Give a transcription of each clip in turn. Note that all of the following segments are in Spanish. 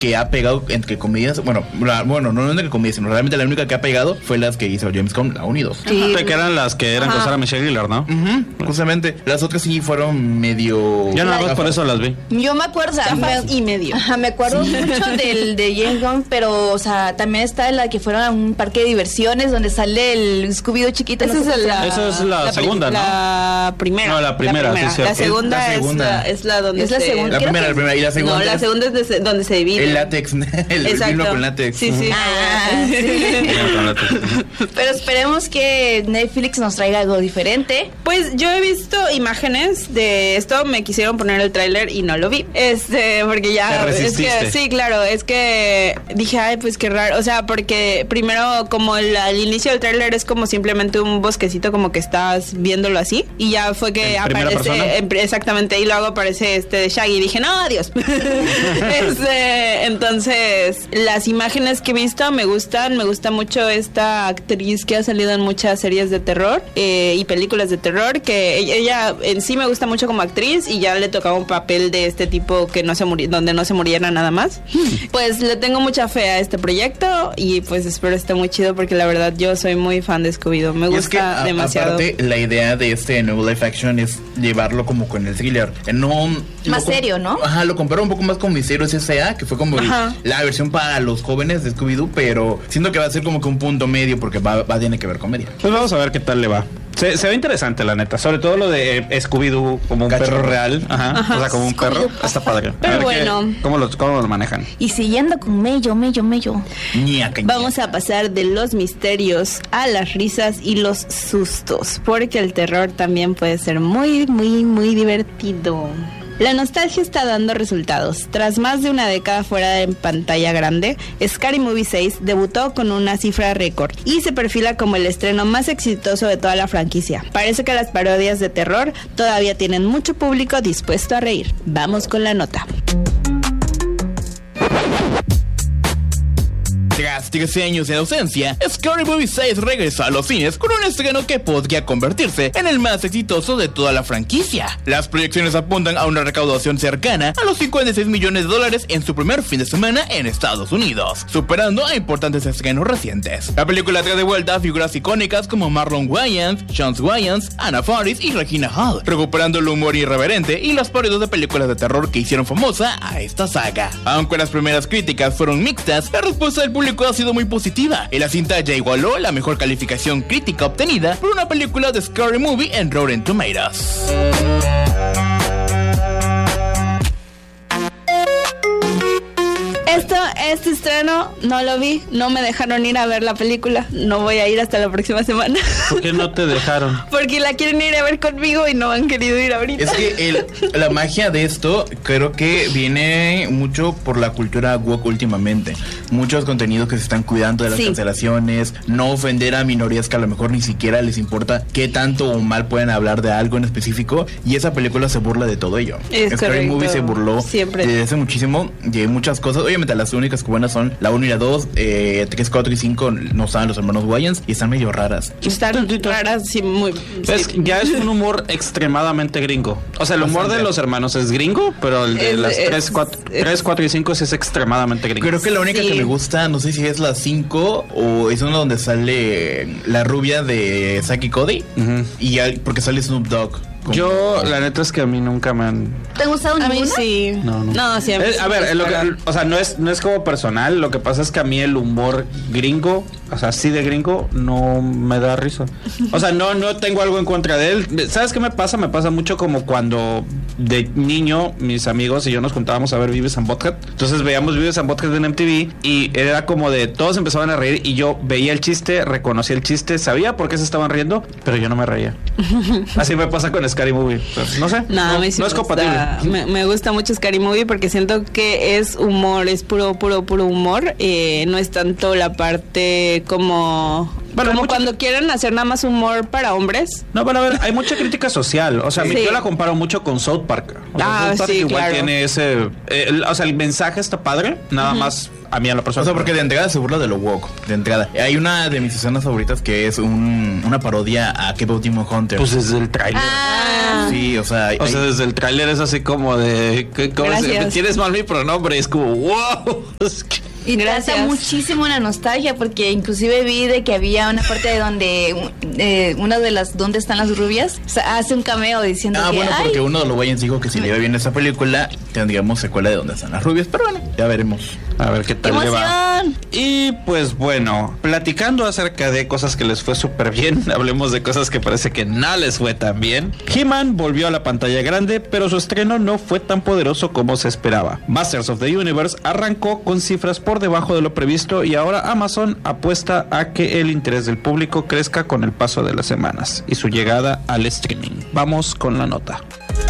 que ha pegado entre comedias. Bueno, no entre comedias, sino realmente la única que ha pegado fue las que hizo James Gunn, la 1 y 2. Sí. Que eran las que eran con Sarah Michelle Gellar, ¿no? Justamente. Las otras sí fueron medio... Yo nada más por eso las vi. Yo me acuerdo, y medio. Ajá, me acuerdo mucho del de James Gunn, pero, o sea, también está la que fueron a un parque de diversiones donde sale el Scooby-Doo chiquito. Esa es la segunda, ¿no? La primera. No, la primera, sí, cierto. La segunda es la donde es la segunda. La primera, y la segunda. No, la segunda es donde se divide. El látex, el vino con látex. Sí. Sí. Pero esperemos que Netflix nos traiga algo diferente. Pues yo he visto imágenes de esto, me quisieron poner el tráiler y no lo vi. Porque ya es que sí, claro, es que dije, ay, pues qué raro, o sea, porque primero como el inicio del tráiler es como simplemente un bosquecito como que estás viéndolo así y ya fue que aparece exactamente y luego aparece de Shaggy y dije, no, adiós. Entonces, las imágenes que he visto me gusta mucho esta actriz que ha salido en muchas series de terror y películas de terror, que ella en sí me gusta mucho como actriz y ya le tocaba un papel de este tipo que donde no se muriera nada más. Pues le tengo mucha fe a este proyecto y pues espero esté muy chido porque la verdad yo soy muy fan de Scooby-Doo, me gusta demasiado. Aparte, la idea de este nuevo live action es llevarlo como con el thriller, más serio, ¿no? Ajá, lo comparo un poco más con Misterios S.A., que fue como la versión para los jóvenes de Scooby-Doo, pero siento que va a ser como que un punto medio porque va a tener que ver comedia. Pues vamos a ver qué tal le va. Se ve interesante, la neta. Sobre todo lo de Scooby-Doo como un perro real. O sea, como un perro. Está padre. Pero bueno. ¿Cómo lo manejan? Y siguiendo con Mello. Vamos a pasar de los misterios a las risas y los sustos. Porque el terror también puede ser muy, muy, muy divertido. La nostalgia está dando resultados. Tras más de una década fuera de pantalla grande, Scary Movie 6 debutó con una cifra récord y se perfila como el estreno más exitoso de toda la franquicia. Parece que las parodias de terror todavía tienen mucho público dispuesto a reír. Vamos con la nota. Tras 13 años de ausencia, Scary Movie 6 regresa a los cines con un estreno que podría convertirse en el más exitoso de toda la franquicia. Las proyecciones apuntan a una recaudación cercana a los $56 millones en su primer fin de semana en Estados Unidos, superando a importantes estrenos recientes. La película trae de vuelta a figuras icónicas como Marlon Wayans, Sean Wayans, Anna Faris y Regina Hall, recuperando el humor irreverente y las parodias de películas de terror que hicieron famosa a esta saga. Aunque las primeras críticas fueron mixtas, la respuesta del público ha sido muy positiva y la cinta ya igualó la mejor calificación crítica obtenida por una película de Scary Movie en Rotten Tomatoes. Este estreno no lo vi, no me dejaron ir a ver la película, no voy a ir hasta la próxima semana. ¿Por qué no te dejaron? Porque la quieren ir a ver conmigo y no han querido ir ahorita. Es que la magia de esto creo que viene mucho por la cultura woke últimamente. Muchos contenidos que se están cuidando de las cancelaciones, no ofender a minorías que a lo mejor ni siquiera les importa qué tanto o mal pueden hablar de algo en específico, y esa película se burla de todo ello. Scary Movie se burló siempre desde hace muchísimo de muchas cosas. Obviamente las únicas que buenas son la 1 y la 2, 3, 4 y 5 no estaban los hermanos Wayans y están medio raras. Están raras, sí, muy... Ya es un humor extremadamente gringo. O sea, el humor de los hermanos es gringo, pero el de las 3, 4 y 5 es extremadamente gringo. Creo que la única que me gusta, no sé si es la 5 o es una donde sale la rubia de Saki Cody, y porque sale Snoop Dogg. Yo, la neta es que a mí nunca me han... ¿Te ha gustado ninguna? A mí sí. No, siempre. A ver, o sea, no es como personal. Lo que pasa es que a mí el humor gringo, o sea, así de gringo, no me da risa. O sea, no tengo algo en contra de él. ¿Sabes qué me pasa? Me pasa mucho como cuando de niño mis amigos y yo nos juntábamos a ver Beavis and Butthead. Entonces veíamos Beavis and Butthead en MTV y era como de todos empezaban a reír y yo veía el chiste, reconocía el chiste, sabía por qué se estaban riendo, pero yo no me reía. Así me pasa con Scary Movie. Pues, no sé. No es compatible. Me gusta mucho Scary Movie porque siento que es humor, es puro humor. No es tanto la parte como Bueno, como cuando quieren hacer nada más humor para hombres. No, pero a ver, hay mucha crítica social. O sea, yo la comparo mucho con South Park. O sea, South Park igual tiene ese... o sea, el mensaje está padre, nada más a mí a la persona. O sea, porque de entrada se burla de lo woke, de entrada. Hay una de mis escenas favoritas que es una parodia a K-Pop Demon Hunter. Pues desde el tráiler. Sí, o sea... desde el tráiler es así como de... Tienes mal mi pronombre, es como wow. Y trata muchísimo la nostalgia, porque inclusive vi de que había una parte de donde una de las ¿dónde están las rubias? O sea, hace un cameo diciendo que... bueno, porque uno de los Wayans dijo que si le iba bien esa película, tendríamos secuela de ¿Dónde están las rubias? Pero bueno, ya veremos. A ver qué tal le va. Y pues bueno, platicando acerca de cosas que les fue súper bien, hablemos de cosas que parece que no les fue tan bien. He-Man volvió a la pantalla grande, pero su estreno no fue tan poderoso como se esperaba. Masters of the Universe arrancó con cifras por debajo de lo previsto y ahora Amazon apuesta a que el interés del público crezca con el paso de las semanas y su llegada al streaming. Vamos con la nota.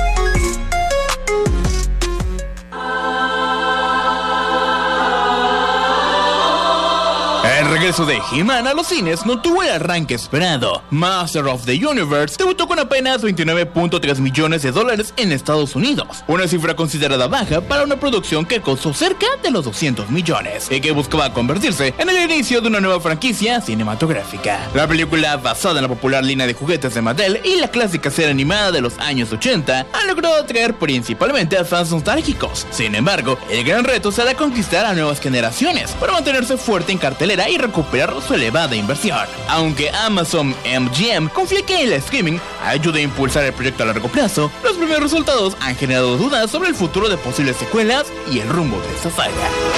El regreso de He-Man a los cines no tuvo el arranque esperado. Master of the Universe debutó con apenas $29.3 millones en Estados Unidos, una cifra considerada baja para una producción que costó cerca de los 200 millones y que buscaba convertirse en el inicio de una nueva franquicia cinematográfica. La película, basada en la popular línea de juguetes de Mattel y la clásica serie animada de los años 80, ha logrado atraer principalmente a fans nostálgicos. Sin embargo, el gran reto será conquistar a nuevas generaciones para mantenerse fuerte en cartelera y recuperar su elevada inversión. Aunque Amazon MGM confía que el streaming ayude a impulsar el proyecto a largo plazo, los primeros resultados han generado dudas sobre el futuro de posibles secuelas y el rumbo de esta saga.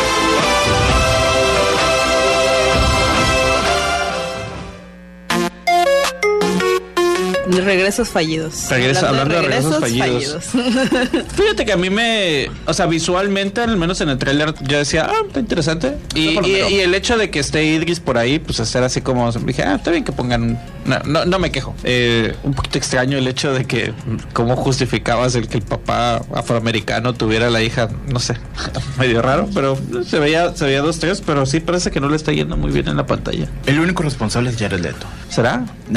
Regresos fallidos. Hablando de regresos fallidos. Fíjate que a mí o sea, visualmente, al menos en el tráiler, yo decía, está interesante. Y el hecho de que esté Idris por ahí, pues hacer así como, dije, está bien que pongan, no me quejo. Un poquito extraño el hecho de que, cómo justificabas el que el papá afroamericano tuviera la hija, no sé, medio raro, pero se veía 2-3, pero sí parece que no le está yendo muy bien en la pantalla. El único responsable es Jared Leto. ¿Será? Nah.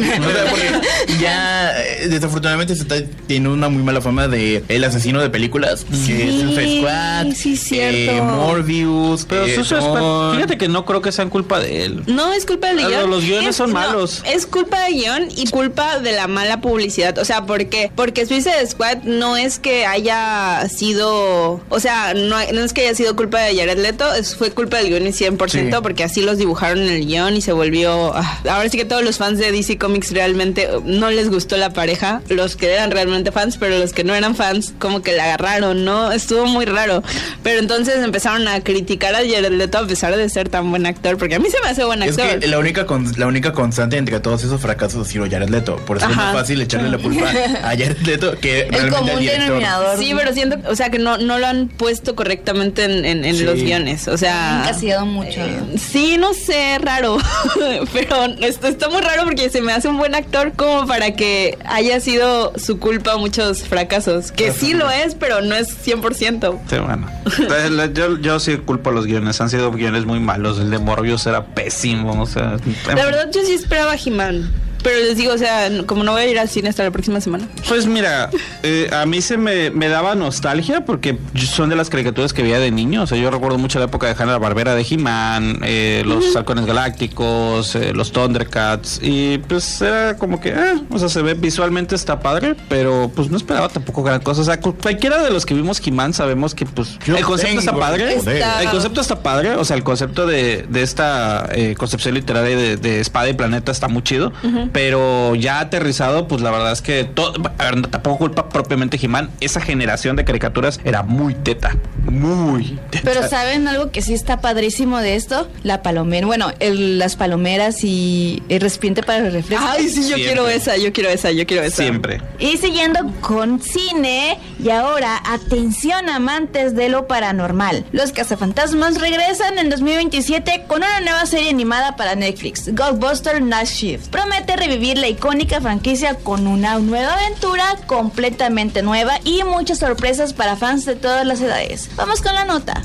Ya desafortunadamente se está teniendo una muy mala fama de el asesino de películas, que es Suicide Squad, sí, cierto. Morbius, pero Suicide Squad, fíjate que no creo que sean culpa de él. No es culpa del guión. Los guiones son malos. Es culpa del guión y culpa de la mala publicidad. O sea, porque Suicide Squad no es que haya sido, o sea, no es que haya sido culpa de Jared Leto, fue culpa del guión y 100%, sí. Porque así los dibujaron en el guión y se volvió. Ahora sí que todos los fans de DC Comics realmente no les gustó la pareja, los que eran realmente fans, pero los que no eran fans como que la agarraron, ¿no? Estuvo muy raro. Pero entonces empezaron a criticar a Jared Leto a pesar de ser tan buen actor, porque a mí se me hace buen actor. Es que la única constante entre todos esos fracasos ha sido Jared Leto. Por eso es más fácil echarle la culpa a Jared Leto que realmente al director. Sí, pero siento, o sea, que no lo han puesto correctamente en sí. Los guiones, o sea, ha sido mucho. Sí, no sé, raro. Pero está muy raro porque se me hace un buen actor como para que haya sido su culpa muchos fracasos, que sí lo es, pero no es 100%. Sí, bueno. Yo sí culpo a los guiones, han sido guiones muy malos. El de Morbius era pésimo, o sea. La verdad yo sí esperaba a He-Man. Pero les digo, o sea, como no voy a ir al cine hasta la próxima semana. Pues mira, a mí se me daba nostalgia porque son de las caricaturas que veía de niño. O sea, yo recuerdo mucho la época de Hanna-Barbera, de He-Man, los Halcones Galácticos, los Thundercats. Y pues era como que, o sea, se ve visualmente está padre, pero pues no esperaba tampoco gran cosa. O sea, cualquiera de los que vimos He-Man sabemos que pues el concepto está padre. El concepto está padre, o sea, el concepto de esta concepción literaria de espada y planeta está muy chido. Pero ya aterrizado, pues la verdad es que tampoco culpa propiamente He-Man. Esa generación de caricaturas era muy teta. Pero ¿saben algo que sí está padrísimo de esto? La palomera, bueno, las palomeras y el recipiente para el refresco. Ay, sí, yo quiero esa. Siempre. Y siguiendo con cine, y ahora, atención amantes de lo paranormal. Los Cazafantasmas regresan en 2027 con una nueva serie animada para Netflix, Ghostbusters Night Shift. Promete revivir la icónica franquicia con una nueva aventura completamente nueva y muchas sorpresas para fans de todas las edades. Vamos con la nota.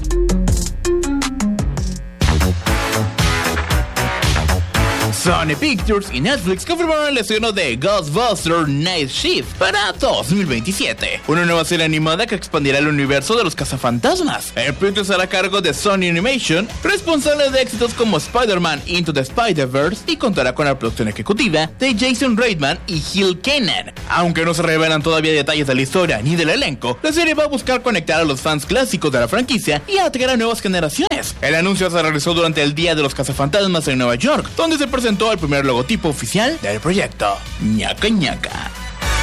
Sony Pictures y Netflix confirmaron el estreno de Ghostbusters Night Shift para 2027, una nueva serie animada que expandirá el universo de los cazafantasmas. El proyecto estará a cargo de Sony Animation, responsable de éxitos como Spider-Man Into the Spider-Verse, y contará con la producción ejecutiva de Jason Reitman y Gil Kenan. Aunque no se revelan todavía detalles de la historia ni del elenco, la serie va a buscar conectar a los fans clásicos de la franquicia y atraer a nuevas generaciones. El anuncio se realizó durante el Día de los Cazafantasmas en Nueva York, donde se presentó el primer logotipo oficial del proyecto. Ñaca ñaca.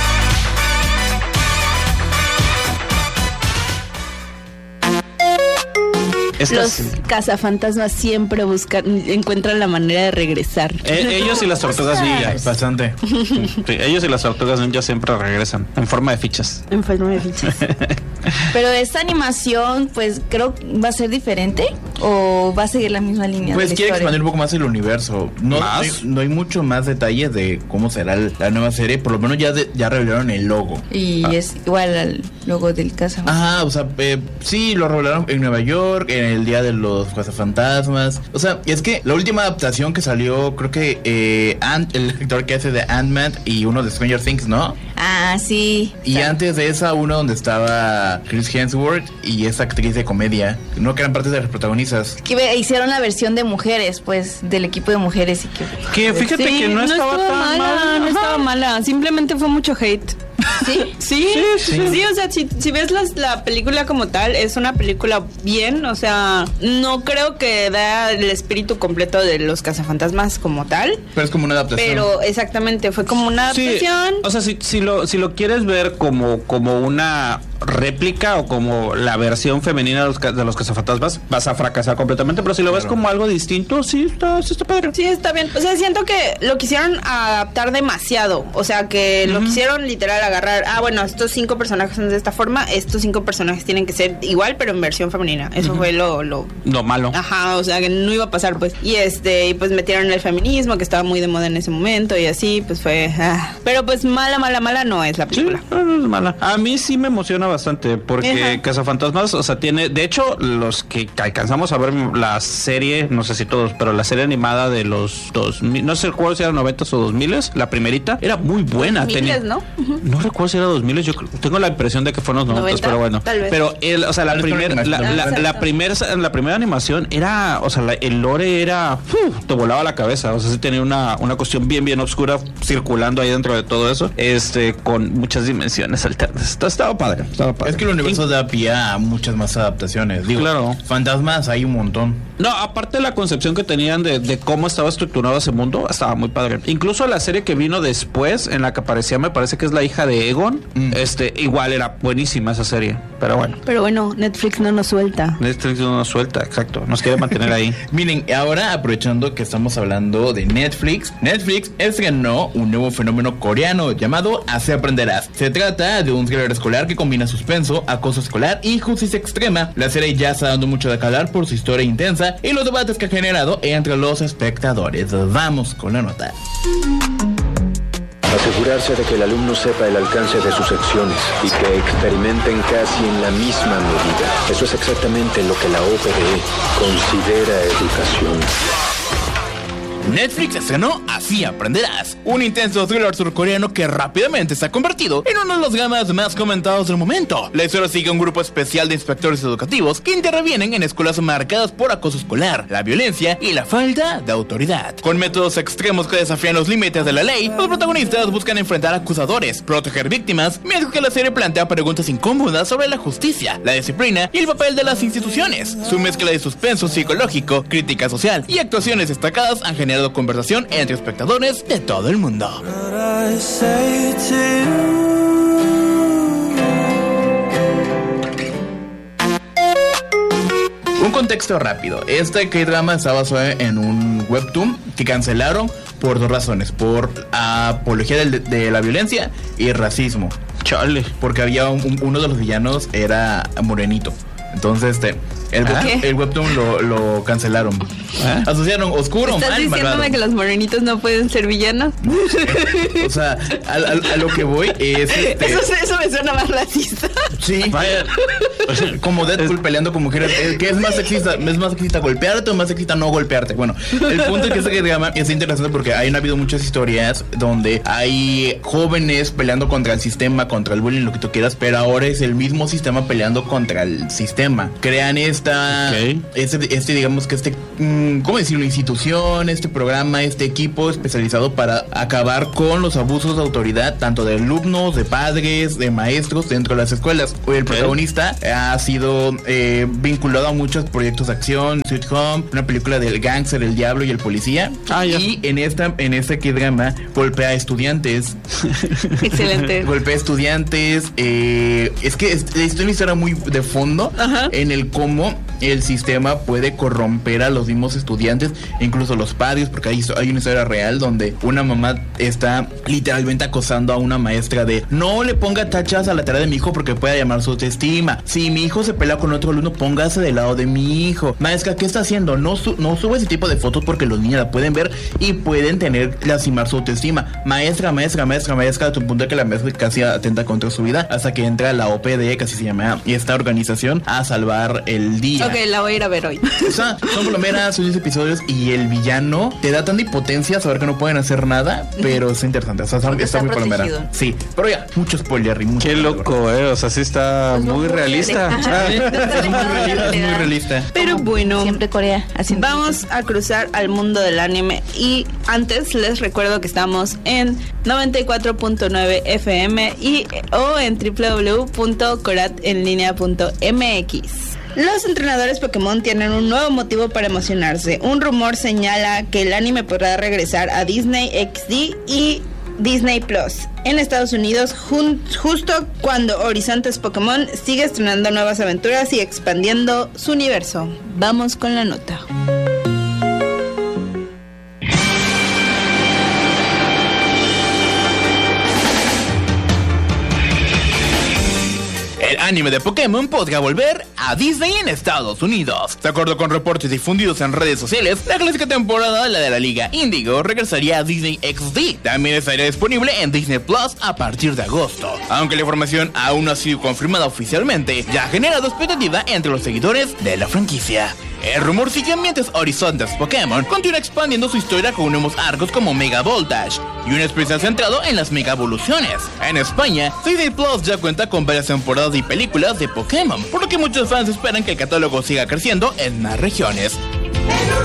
Los cazafantasmas siempre encuentran la manera de regresar. Ellos y las tortugas ninja. Bastante. Sí, ellos y las tortugas ninja siempre regresan en forma de fichas. En forma de fichas. Pero esta animación, pues creo va a ser diferente o va a seguir la misma línea. Pues de la quiere historia? expandir un poco más el universo. No hay mucho más detalle de cómo será la nueva serie. Por lo menos ya revelaron el logo. Y es igual al logo del cazafantasma. Ajá, o sea, sí, lo revelaron en Nueva York, en el Día de los Cazafantasmas. O sea, y es que la última adaptación que salió, creo que el actor que hace de Ant-Man y uno de Stranger Things, ¿no? Ah, sí. Y antes de esa, uno donde estaba Chris Hemsworth y esa actriz de comedia, no que eran partes de los protagonistas. Que hicieron la versión de mujeres, pues, del equipo de mujeres. Y que fíjate que no estaba tan mala. No estaba mala, simplemente fue mucho hate. ¿Sí? Sí, o sea, si ves la película como tal, es una película bien, o sea, no creo que da el espíritu completo de los cazafantasmas como tal. Pero es como una adaptación. Pero exactamente, fue como una adaptación. O sea, si lo quieres ver como una réplica o como la versión femenina de los cazafantasmas, vas a fracasar completamente, pero si lo ves como algo distinto, sí está padre. Sí, está bien. O sea, siento que lo quisieron adaptar demasiado, o sea, que lo quisieron literal agarrar, bueno, estos 5 personajes son de esta forma, estos 5 personajes tienen que ser igual, pero en versión femenina. Eso fue lo malo. Ajá, o sea, que no iba a pasar, pues. Y y pues metieron el feminismo, que estaba muy de moda en ese momento, y así, pues fue... Pero pues mala no es la película. Sí, no es mala. A mí sí me emociona bastante, porque Cazafantasmas, o sea, tiene... De hecho, los que alcanzamos a ver la serie, no sé si todos, pero la serie animada de los 2000, no sé cuál si era 90s o 2000s, la primerita, era muy buena. 2000s, ¿no? No recuerdo si era 2000, yo tengo la impresión de que fueron los 90, pero bueno. Tal vez. Pero o sea, la primera animación era, o sea, el lore era, te volaba la cabeza, o sea, sí tenía una cuestión bien oscura circulando ahí dentro de todo eso, con muchas dimensiones alternas. Estaba padre. Es que el universo da pie a muchas más adaptaciones. Digo, claro. Fantasmas hay un montón. No, aparte de la concepción que tenían de cómo estaba estructurado ese mundo, estaba muy padre. Incluso la serie que vino después, en la que aparecía, me parece que es la hija de Egon, igual era buenísima esa serie, pero bueno. Netflix no nos suelta. Exacto, nos quiere mantener ahí. Miren, ahora aprovechando que estamos hablando de Netflix estrenó un nuevo fenómeno coreano llamado Así Aprenderás. Se trata de un thriller escolar que combina suspenso, acoso escolar y justicia extrema. La serie ya está dando mucho de hablar por su historia intensa y los debates que ha generado entre los espectadores. Vamos con la nota. Asegurarse de que el alumno sepa el alcance de sus acciones y que experimenten casi en la misma medida. Eso es exactamente lo que la OCDE considera educación. Netflix estrenó Así Aprenderás, un intenso thriller surcoreano que rápidamente se ha convertido en uno de los dramas más comentados del momento. La historia sigue a un grupo especial de inspectores educativos que intervienen en escuelas marcadas por acoso escolar, la violencia y la falta de autoridad. Con métodos extremos que desafían los límites de la ley, los protagonistas buscan enfrentar acusadores, proteger víctimas, mientras que la serie plantea preguntas incómodas sobre la justicia, la disciplina y el papel de las instituciones. Su mezcla de suspenso psicológico, crítica social y actuaciones destacadas han generado conversación entre espectadores de todo el mundo. Un contexto rápido. Este K-drama está basado en un webtoon que cancelaron por 2 razones: por apología de la violencia y racismo. Chale. Porque había uno de los villanos era morenito. Entonces el webtoon lo cancelaron. Asociaron oscuro ¿Estás mal diciéndome malvado. que los morenitos no pueden ser villanos? O sea, a lo que voy es Eso me suena más racista. Sí. Vaya. Como Deadpool peleando con mujeres. ¿Qué es más sexista? ¿Es más sexista golpearte o más sexista no golpearte? Bueno, el punto es que este drama es interesante porque han habido muchas historias donde hay jóvenes peleando contra el sistema, contra el bullying, lo que tú quieras, pero ahora es el mismo sistema peleando contra el sistema. Crean digamos que ¿cómo decirlo? Institución, este programa, este equipo especializado para acabar con los abusos de autoridad, tanto de alumnos, de padres, de maestros dentro de las escuelas. El protagonista ha sido vinculado a muchos proyectos de acción, Sweet Home, una película del gángster, el diablo y el policía. Y en este drama golpea a estudiantes. Excelente. Golpea a estudiantes. Es que es una historia muy de fondo. Ajá. En el cómo el sistema puede corromper a los mismos estudiantes, incluso los padres, porque hay una historia real donde una mamá está literalmente acosando a una maestra de no le ponga tachas a la tarea de mi hijo porque puede llamar su autoestima. Si mi hijo se pelea con otro alumno, póngase del lado de mi hijo. Maestra, ¿qué está haciendo? No sube ese tipo de fotos porque los niños la pueden ver y pueden lastimar su autoestima. Maestra, a tu punto de que la maestra casi atenta contra su vida, hasta que entra la OPD, que así se llama, y esta organización, a salvar el día. Ok, la voy a ir a ver hoy. O sea, son palomeras, son 10 episodios y el villano te da tanta impotencia saber que no pueden hacer nada, pero es interesante. O sea, está muy palomera. Sí, pero ya, mucho spoiler y mucho. Qué loco, o sea, sí está pues muy realista. Es muy realista. Pero bueno, siempre Corea. Vamos a cruzar al mundo del anime y antes les recuerdo que estamos en 94.9 FM o en www.coratelinea.mx. Los entrenadores Pokémon tienen un nuevo motivo para emocionarse. Un rumor señala que el anime podrá regresar a Disney XD y Disney Plus en Estados Unidos justo cuando Horizontes Pokémon sigue estrenando nuevas aventuras y expandiendo su universo. Vamos con la nota. El anime de Pokémon podría volver a Disney en Estados Unidos. De acuerdo con reportes difundidos en redes sociales, la clásica temporada, la de la Liga Índigo, regresaría a Disney XD. También estaría disponible en Disney Plus a partir de agosto. Aunque la información aún no ha sido confirmada oficialmente, ya ha generado expectativa entre los seguidores de la franquicia. El rumor sigue mientras Horizontes Pokémon continúa expandiendo su historia con nuevos arcos como Mega Voltage y un especial centrado en las Mega Evoluciones. En España, Disney Plus ya cuenta con varias temporadas y películas de Pokémon, por lo que muchos fans esperan que el catálogo siga creciendo en más regiones.